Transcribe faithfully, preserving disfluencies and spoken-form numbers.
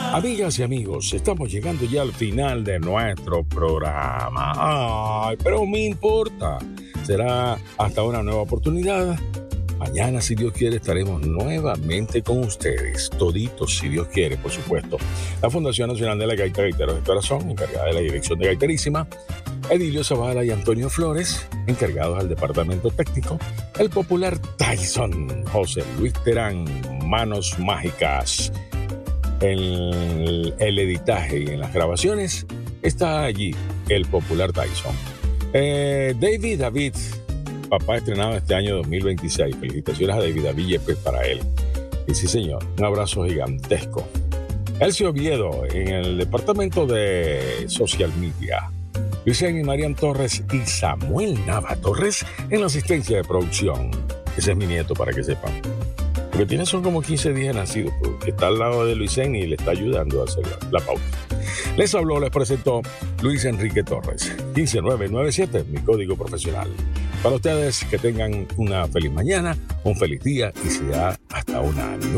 Amigas y amigos, estamos llegando ya al final de nuestro programa. Ay, pero me importa. Será hasta una nueva oportunidad. Mañana, si Dios quiere, estaremos nuevamente con ustedes. Toditos, si Dios quiere, por supuesto. La Fundación Nacional de la Gaita Gaiteros de Corazón, encargada de la dirección de Gaiterísima. Edilio Zavala y Antonio Flores, encargados al departamento técnico. El popular Tyson, José Luis Terán, manos mágicas. En el editaje y en las grabaciones está allí el popular Tyson. Eh, David David, papá estrenado este año dos mil veintiséis. Felicitaciones a David David Yepes para él. Y sí, señor, un abrazo gigantesco. Elcio Oviedo en el departamento de Social Media. Luisén y Marian Torres y Samuel Nava Torres en la asistencia de producción. Ese es mi nieto, para que sepan. Lo que tiene son como quince días nacidos, porque está al lado de Luisén y le está ayudando a hacer la, la pauta. Les habló, les presentó Luis Enrique Torres. uno cinco nueve nueve siete, mi código profesional. Para ustedes, que tengan una feliz mañana, un feliz día y sea hasta una nueva